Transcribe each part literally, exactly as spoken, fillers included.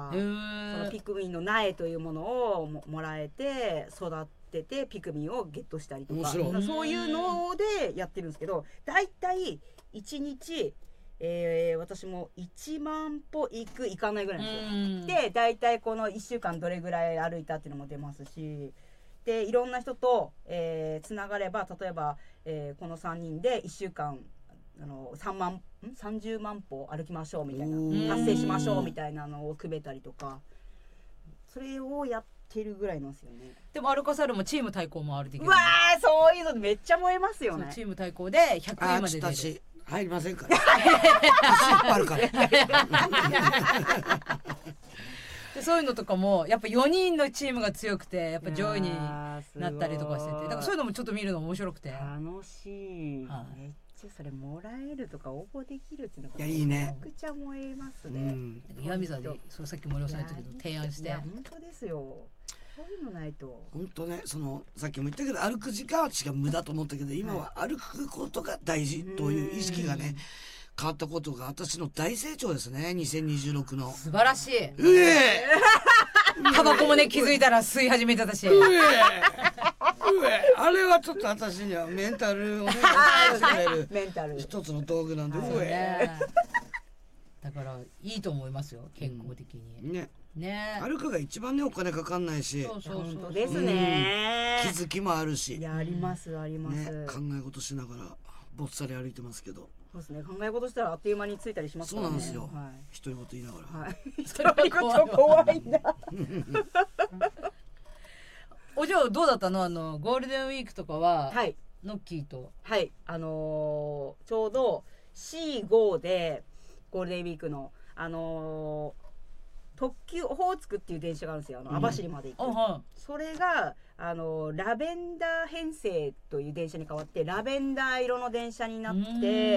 か、そのピクミンの苗というものを も, もらえて育ててピクミンをゲットしたりとか、そういうのでやってるんですけど、だいたいいちにち、えー、私もいちまん歩行く行かないぐらいなんですよ。でだいたいこのいっしゅうかんどれぐらい歩いたっていうのも出ますし、でいろんな人と、えー、つながれば、例えば、えー、このさんにんでいっしゅうかんあのさんまんんさんじゅうまん歩歩きましょうみたいな、達成しましょうみたいなのを組めたりとか、それをやってるぐらいなんですよね。 でもアルカサルもチーム対抗もあるできる。 うわー、そういうのめっちゃ燃えますよね。 チーム対抗でひゃくえんまで出る。 私入りませんから足引っ張るからでそういうのとかもやっぱよにんのチームが強くてやっぱ上位になったりとかしてて、だからそういうのもちょっと見るの面白くて楽しい、はあ、めっちゃそれもらえるとか応募できるっていうのがいいね、 めちゃくちゃ燃えますね、うん、 岩見沢でそれさっき森尾さん言ったけど提案して、いや本当ですよ、そういうのないと本当ね、そのさっきも言ったけど歩く時間は違う無駄と思ったけど、今は歩くことが大事という意識がね変わったことが私の大成長ですね。にせんにじゅうろくの素晴らしい。 うえタバコもね気づいたら吸い始めてたし、うえうえあれはちょっと私にはメンタルをねしてくれるメンタル一つの道具なんで、うえだからいいと思いますよ、健康的に、 うん、ねね、 歩くが一番ねお金かかんないし、 そうそうそうそうですね、 うん、気づきもあるし、 いやありますあります、 ね、考え事しながらぼっさり歩いてますけど、 そうですね、考え事したらあっという間に着いたりしますからね。 そうなんですよ、はい、独り言言いながら、 はい、独り言怖いなお嬢どうだったの、あのゴールデンウィークとかは、 はい、 ノッキーとはいあのー、ちょうど シーご でゴールデンウィークのあのー特急オホーツクっていう電車があるんですよ、あの網走まで行く、うん、それがあのラベンダー編成という電車に変わってラベンダー色の電車になって、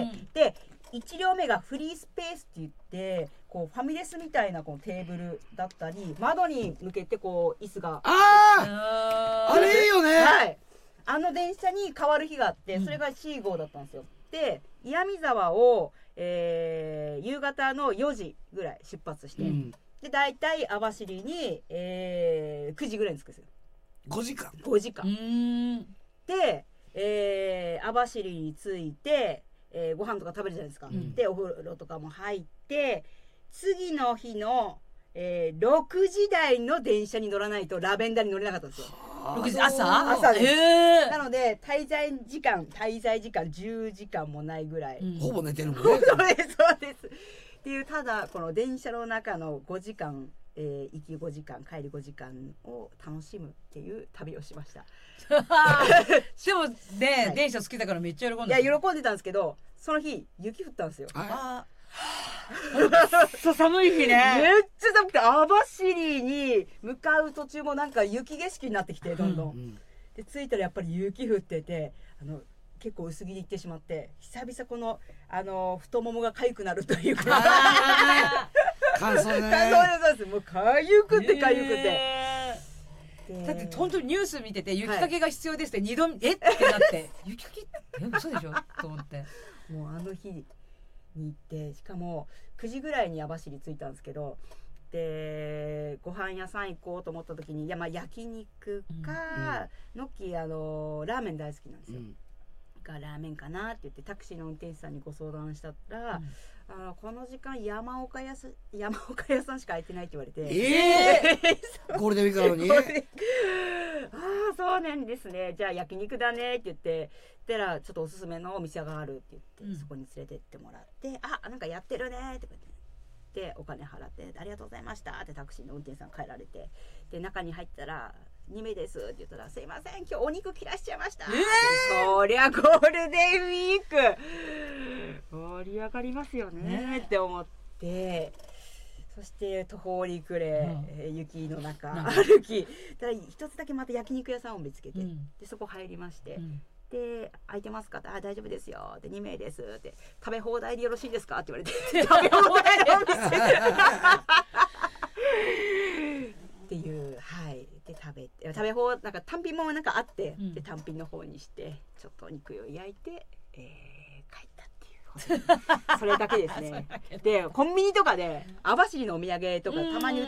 でいち両目がフリースペースって言ってこうファミレスみたいなこうテーブルだったり、窓に向けてこう椅子があああれいいよね、 はい、あの電車に変わる日があって、それが シーご だったんですよ。で岩見沢を、えー、夕方のよじぐらい出発して、うん、で大体網走に、えー、くじぐらいに着くんですよ。 ごじかんごじかんで、えー、網走に着いて、えー、ご飯とか食べるじゃないですか、うん、でお風呂とかも入って次の日の、えー、ろくじ台の電車に乗らないとラベンダーに乗れなかったんですよ。 ろくじ朝朝です、 えー、 なので滞在時間滞在時間じゅうじかんもないぐらい、 うん、ほぼ寝てるもんねそうですそうですっていう、ただこの電車の中のごじかん、えー、行きごじかん帰りごじかんを楽しむっていう旅をしましたでもね、はい、電車好きだからめっちゃ喜んでた。 いや喜んでたんですけど、その日雪降ったんですよ。 ああ寒い日ね、 めっちゃ寒くて網走に向かう途中もなんか雪景色になってきてどんどん、うん、で着いたらやっぱり雪降ってて、あの結構薄着で行ってしまって、久々この、あの太ももが痒くなるというか乾燥ね、 乾燥です、もう痒くて痒くて、 だって本当にニュース見てて雪かけが必要ですってにど、はい、えってなって雪かけえ嘘でしょと思ってもうあの日に行って、しかもくじぐらいに網走着いたんですけど、でご飯屋さん行こうと思った時に、いやまあ焼肉か、うん、ノッキーあのラーメン大好きなんですよ、うんがラーメンかなって言ってタクシーの運転手さんにご相談したら、うん、あのこの時間山岡屋さん山岡屋さんしか空いてないって言われて、 えー、ゴールデンウィークなのにああそうなんですね、じゃあ焼肉だねって言ってたら、ちょっとおすすめのお店があるって言って、うん、そこに連れてってもらって、あなんかやってるねって言ってでお金払ってありがとうございましたってタクシーの運転手さん帰られて、で中に入ったらにめいですって言ったら、すいません今日お肉切らしちゃいました、えー、そりゃゴールデンウィーク盛り上がりますよねって思って、そして途方に暮れ、うん、雪の中歩き、ただ一つだけまた焼肉屋さんを見つけて、うん、でそこ入りまして、うん、で空いてますかって、あ大丈夫ですよでにめいですって、食べ放題でよろしいですかって言われて食べ放題のお店っていう、はいで食べて食べ放なんか単品もなんかあって、うん、で単品の方にしてちょっとお肉を焼いて、えー、帰ったっていうそれだけですねでコンビニとかで網走のお土産とかたまに売っ